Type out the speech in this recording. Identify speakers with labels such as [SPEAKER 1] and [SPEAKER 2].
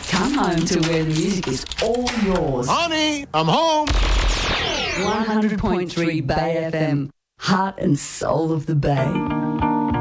[SPEAKER 1] Come home to where the music is all yours.
[SPEAKER 2] Honey, I'm home.
[SPEAKER 1] 100.3 Bay FM, heart and soul of the Bay.